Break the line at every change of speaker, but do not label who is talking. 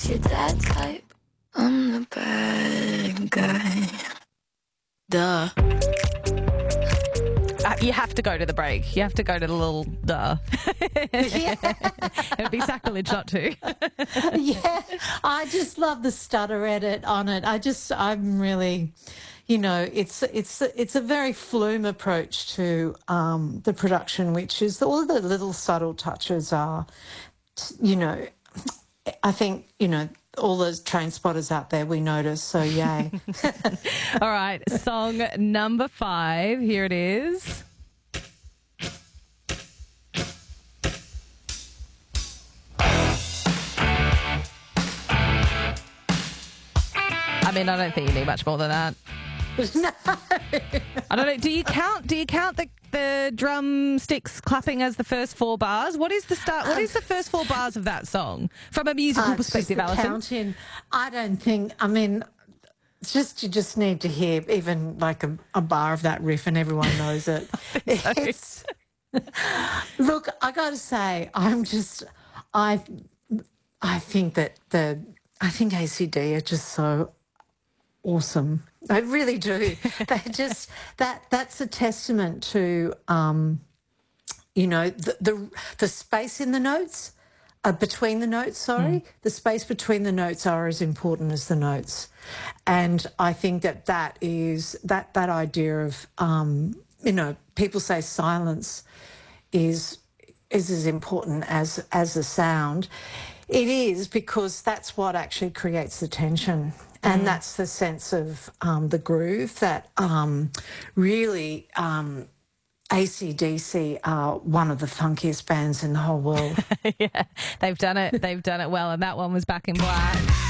You're that type. I'm the bad guy. Duh.
You have to go to the break. You have to go to the little duh.
Yeah.
It would be sacrilege not to.
Yeah, I just love the stutter edit on it. I'm really, it's a very Flume approach to the production, which is all the little subtle touches are, I think, all those train spotters out there, we notice, so yay.
All right, song number 5. Here it is. I mean, I don't think you need much more than that.
No.
I don't know. Do you count the drumsticks clapping as the first 4 bars? What is the start? What is the first 4 bars of that song from a musical perspective, Alison?
Count-in. I don't think. I mean, you just need to hear even like a bar of that riff, and everyone knows it. It's look. I got to say, I think ACD are just so awesome. I really do. They just that's a testament to the space in the notes, between the notes. Sorry, the space between the notes are as important as the notes, and I think that is that idea of people say silence is as important as the sound. It is, because that's what actually creates the tension. And that's the sense of the groove that really AC/DC are one of the funkiest bands in the whole world.
Yeah, they've done it. They've done it well, and that one was Back in Black.